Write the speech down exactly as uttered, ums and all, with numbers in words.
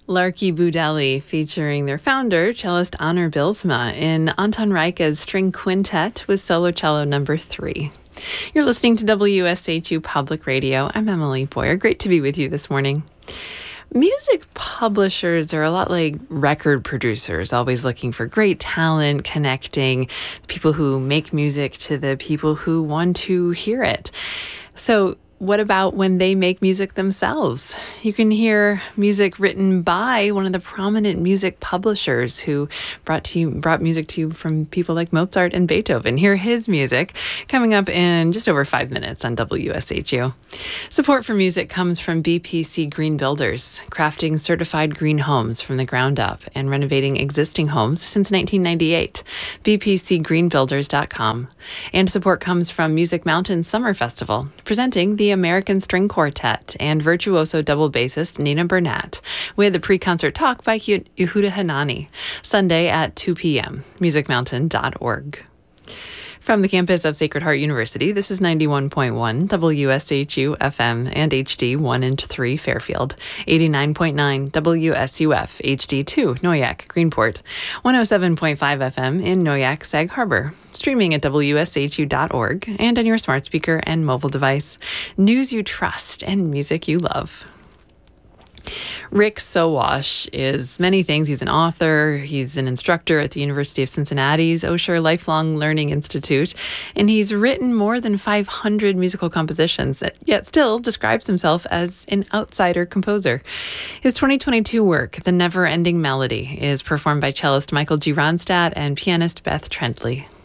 Larky Budelli featuring their founder, cellist Honor Bilsma, in Anton Reika's string quintet with solo cello number three. You're listening to W S H U Public Radio. I'm Emily Boyer. Great to be with you this morning. Music publishers are a lot like record producers, always looking for great talent, connecting people who make music to the people who want to hear it. So what about when they make music themselves? You can hear music written by one of the prominent music publishers who brought to you, brought music to you from people like Mozart and Beethoven. Hear his music coming up in just over five minutes on W S H U. Support for music comes from B P C Green Builders, crafting certified green homes from the ground up and renovating existing homes since nineteen ninety-eight. B P C green builders dot com. And support comes from Music Mountain Summer Festival, presenting the American String Quartet and virtuoso double bassist Nina Burnett with a pre-concert talk by Yehuda Hanani, Sunday at two p.m. music mountain dot org. From the campus of Sacred Heart University, this is ninety-one point one W S H U F M and H D one and three Fairfield, eighty-nine point nine W S U F H D two Noyak Greenport, one oh seven point five F M in Noyak Sag Harbor, streaming at W S H U dot org and on your smart speaker and mobile device. News you trust and music you love. Rick Sowash is many things. He's an author, he's an instructor at the University of Cincinnati's Osher Lifelong Learning Institute, and he's written more than five hundred musical compositions, yet still describes himself as an outsider composer. His twenty twenty-two work, The Never Ending Melody, is performed by cellist Michael G. Ronstadt and pianist Beth Trendley.